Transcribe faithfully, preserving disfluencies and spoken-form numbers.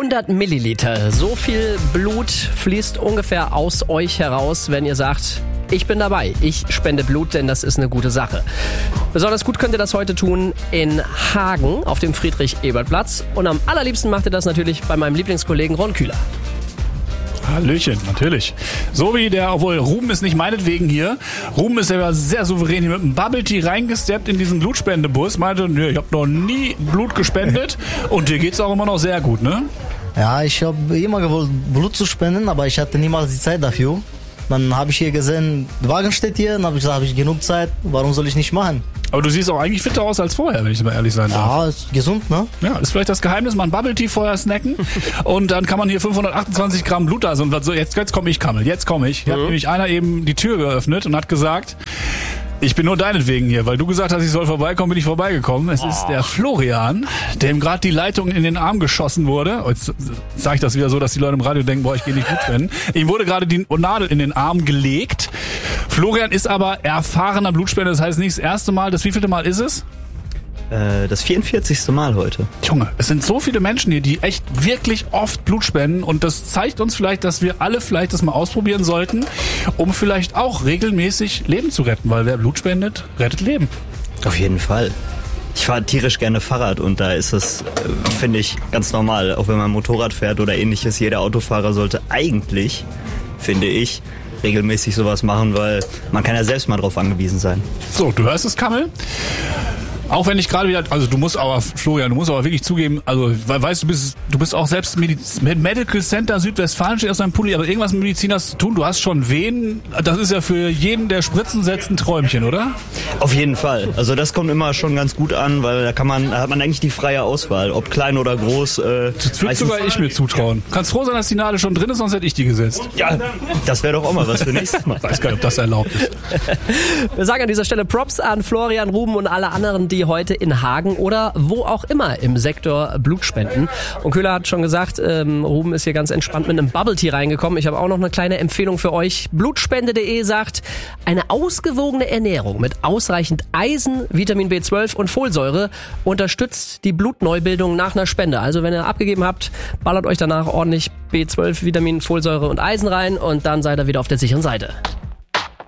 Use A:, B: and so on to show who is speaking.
A: hundert Milliliter. So viel Blut fließt ungefähr aus euch heraus, wenn ihr sagt, ich bin dabei, ich spende Blut, denn das ist eine gute Sache. Besonders gut könnt ihr das heute tun in Hagen auf dem Friedrich-Ebert-Platz. Und am allerliebsten macht ihr das natürlich bei meinem Lieblingskollegen Ron Kühler.
B: Hallöchen, natürlich. So wie der, obwohl Ruben ist nicht meinetwegen hier. Ruben ist ja sehr souverän hier mit einem Bubble Tea reingesteppt in diesen Blutspendebus. Meinte, nö, ich habe noch nie Blut gespendet und dir geht's auch immer noch sehr gut, ne?
C: Ja, ich habe immer gewollt, Blut zu spenden, aber ich hatte niemals die Zeit dafür. Dann habe ich hier gesehen, der Wagen steht hier, dann habe ich gesagt, habe ich genug Zeit, warum soll ich nicht machen?
B: Aber du siehst auch eigentlich fitter aus als vorher, wenn ich mal ehrlich sein darf.
C: Ja, ist gesund, ne?
B: Ja, ist vielleicht das Geheimnis, mal ein Bubble Tea vorher snacken und dann kann man hier fünfhundertachtundzwanzig Gramm Blut da. Und so, jetzt, jetzt komme ich, Kammel, jetzt komme ich. Hier mhm. hat nämlich einer eben die Tür geöffnet und hat gesagt, ich bin nur deinetwegen hier, weil du gesagt hast, ich soll vorbeikommen, bin ich vorbeigekommen. Es oh. ist der Florian, dem gerade die Leitung in den Arm geschossen wurde. Jetzt sage ich das wieder so, dass die Leute im Radio denken, boah, ich gehe nicht gut rennen. Ihm wurde gerade die Nadel in den Arm gelegt. Florian ist aber erfahrener Blutspender, das heißt nicht das erste Mal. Das wievielte Mal ist es?
D: Das vierundvierzigste Mal heute.
B: Junge, es sind so viele Menschen hier, die echt wirklich oft Blut spenden und das zeigt uns vielleicht, dass wir alle vielleicht das mal ausprobieren sollten, um vielleicht auch regelmäßig Leben zu retten, weil wer Blut spendet, rettet Leben.
D: Auf jeden Fall. Ich fahre tierisch gerne Fahrrad und da ist es, finde ich, ganz normal, auch wenn man Motorrad fährt oder ähnliches. Jeder Autofahrer sollte eigentlich, finde ich, regelmäßig sowas machen, weil man kann ja selbst mal drauf angewiesen sein.
B: So, du hörst es, Kammel? Auch wenn ich gerade wieder, also du musst aber, Florian, du musst aber wirklich zugeben, also weißt du, bist du bist auch selbst Mediz- Medical Center Südwestfalen, steht aus deinem Pulli, aber irgendwas mit Medizin hast zu tun, du hast schon Venen, das ist ja für jeden, der Spritzen setzt, ein Träumchen, oder?
D: Auf jeden Fall, also das kommt immer schon ganz gut an, weil da kann man, da hat man eigentlich die freie Auswahl, ob klein oder groß. Äh,
B: das würde sogar ich mir zutrauen. Kannst froh sein, dass die Nadel schon drin ist, sonst hätte ich die gesetzt.
D: Ja, das wäre doch auch mal was für nächstes Mal.
B: Ich weiß gar nicht, ob das erlaubt ist.
A: Wir sagen an dieser Stelle Props an Florian, Ruben und alle anderen, die heute in Hagen oder wo auch immer im Sektor Blut spenden. Und Köhler hat schon gesagt, ähm, Ruben ist hier ganz entspannt mit einem Bubble Tea reingekommen. Ich habe auch noch eine kleine Empfehlung für euch. Blutspende punkt de sagt, eine ausgewogene Ernährung mit ausreichend Eisen, Vitamin B zwölf und Folsäure unterstützt die Blutneubildung nach einer Spende. Also wenn ihr abgegeben habt, ballert euch danach ordentlich B zwölf, Vitamin, Folsäure und Eisen rein und dann seid ihr wieder auf der sicheren Seite.